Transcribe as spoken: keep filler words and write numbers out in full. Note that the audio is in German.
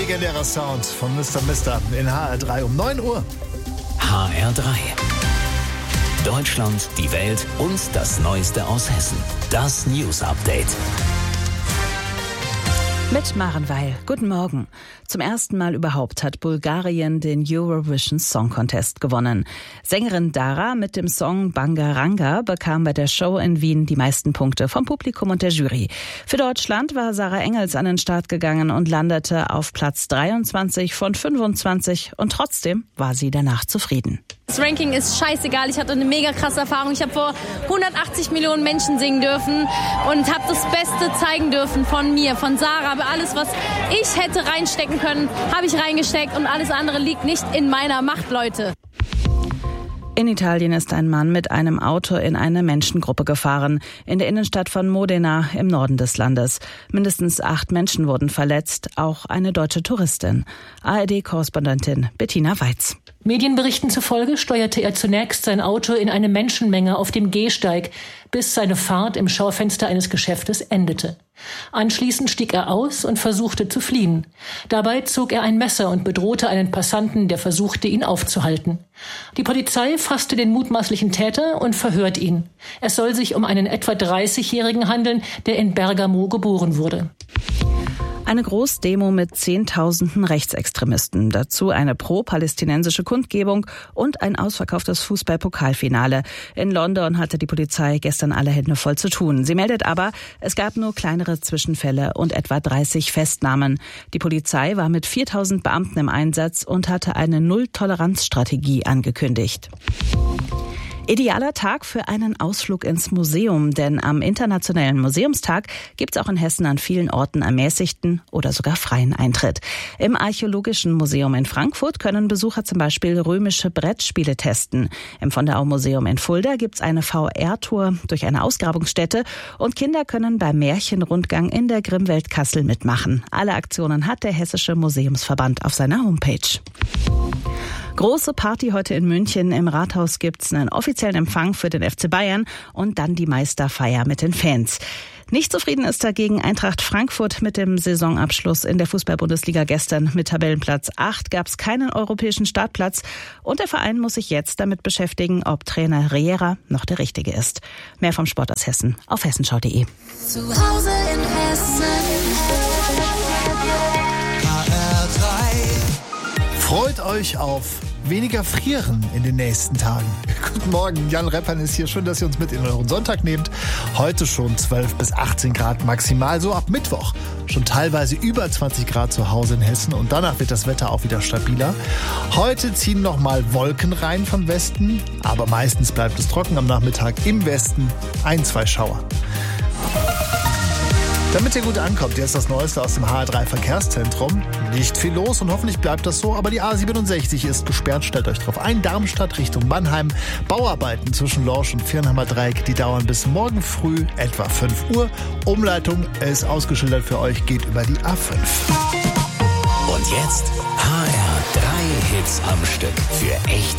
legendärer Sound von Mister Mister in H R drei um neun Uhr. H R drei. Deutschland, die Welt und das Neueste aus Hessen. Das News Update. Mit Maren Weil. Guten Morgen. Zum ersten Mal überhaupt hat Bulgarien den Eurovision Song Contest gewonnen. Sängerin Dara mit dem Song Bangaranga bekam bei der Show in Wien die meisten Punkte vom Publikum und der Jury. Für Deutschland war Sarah Engels an den Start gegangen und landete auf Platz dreiundzwanzig von fünfundzwanzig und trotzdem war sie danach zufrieden. Das Ranking ist scheißegal. Ich hatte eine mega krasse Erfahrung. Ich habe vor hundertachtzig Millionen Menschen singen dürfen und habe das Beste zeigen dürfen von mir, von Sarah. Aber alles, was ich hätte reinstecken können, habe ich reingesteckt und alles andere liegt nicht in meiner Macht, Leute. In Italien ist ein Mann mit einem Auto in eine Menschengruppe gefahren, in der Innenstadt von Modena im Norden des Landes. Mindestens acht Menschen wurden verletzt, auch eine deutsche Touristin. A R D-Korrespondentin Bettina Weiz. Medienberichten zufolge steuerte er zunächst sein Auto in eine Menschenmenge auf dem Gehsteig, bis seine Fahrt im Schaufenster eines Geschäftes endete. Anschließend stieg er aus und versuchte zu fliehen. Dabei zog er ein Messer und bedrohte einen Passanten, der versuchte, ihn aufzuhalten. Die Polizei fasste den mutmaßlichen Täter und verhört ihn. Es soll sich um einen etwa dreißigjährigen handeln, der in Bergamo geboren wurde. Eine Großdemo mit Zehntausenden Rechtsextremisten, dazu eine pro-palästinensische Kundgebung und ein ausverkauftes Fußball-Pokalfinale. In London hatte die Polizei gestern alle Hände voll zu tun. Sie meldet aber, es gab nur kleinere Zwischenfälle und etwa dreißig Festnahmen. Die Polizei war mit viertausend Beamten im Einsatz und hatte eine Null-Toleranz-Strategie angekündigt. Idealer Tag für einen Ausflug ins Museum, denn am Internationalen Museumstag gibt's auch in Hessen an vielen Orten ermäßigten oder sogar freien Eintritt. Im Archäologischen Museum in Frankfurt können Besucher zum Beispiel römische Brettspiele testen. Im Von der Au Museum in Fulda gibt's eine V R-Tour durch eine Ausgrabungsstätte und Kinder können beim Märchenrundgang in der Grimmwelt Kassel mitmachen. Alle Aktionen hat der Hessische Museumsverband auf seiner Homepage. Große Party heute in München. Im Rathaus gibt's einen offiziellen Empfang für den F C Bayern und dann die Meisterfeier mit den Fans. Nicht zufrieden ist dagegen Eintracht Frankfurt mit dem Saisonabschluss in der Fußball-Bundesliga gestern. Mit Tabellenplatz acht gab's keinen europäischen Startplatz und der Verein muss sich jetzt damit beschäftigen, ob Trainer Riera noch der Richtige ist. Mehr vom Sport aus Hessen auf hessenschau punkt de. Zu Hause in Hessen. H R drei. Freut euch auf weniger Frieren in den nächsten Tagen. Guten Morgen, Jan Reppern ist hier. Schön, dass ihr uns mit in euren Sonntag nehmt. Heute schon zwölf bis achtzehn Grad maximal, so ab Mittwoch schon teilweise über zwanzig Grad zu Hause in Hessen und danach wird das Wetter auch wieder stabiler. Heute ziehen nochmal Wolken rein vom Westen, aber meistens bleibt es trocken am Nachmittag im Westen. Ein, zwei Schauer. Damit ihr gut ankommt, jetzt das Neueste aus dem H R drei Verkehrszentrum. Nicht viel los und hoffentlich bleibt das so, aber die A siebenundsechzig ist gesperrt, stellt euch drauf ein. Darmstadt Richtung Mannheim. Bauarbeiten zwischen Lorsch und Viernheimer Dreieck, die dauern bis morgen früh etwa fünf Uhr. Umleitung ist ausgeschildert für euch, geht über die A fünf. Und jetzt H R drei Hits am Stück für echt